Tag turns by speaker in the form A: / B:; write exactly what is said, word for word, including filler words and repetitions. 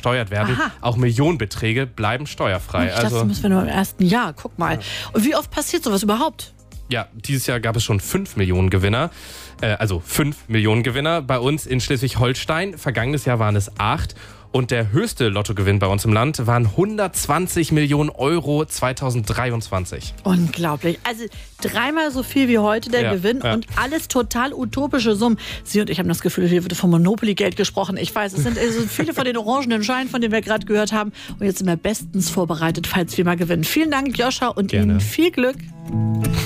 A: versteuert werden.
B: Aha.
A: Auch Millionenbeträge bleiben steuerfrei.
B: Ich dachte,
A: Also,
B: das müssen wir nur im ersten Jahr. Guck mal. Und wie oft passiert sowas überhaupt?
A: ja, dieses Jahr gab es schon fünf Millionen Gewinner. Äh, also fünf Millionen Gewinner bei uns in Schleswig-Holstein. Vergangenes Jahr waren es acht. Und der höchste Lottogewinn bei uns im Land waren hundertzwanzig Millionen Euro zweitausenddreiundzwanzig.
B: Unglaublich. Also dreimal so viel wie heute der
A: Ja,
B: Gewinn
A: ja.
B: und alles total utopische Summen. Sie und ich haben das Gefühl, hier wird von Monopoly-Geld gesprochen. Ich weiß, es sind also viele von den orangenen Scheinen, von denen wir gerade gehört haben. Und jetzt sind wir bestens vorbereitet, falls wir mal gewinnen. Vielen Dank, Joscha, und
A: Gerne.
B: Ihnen viel Glück.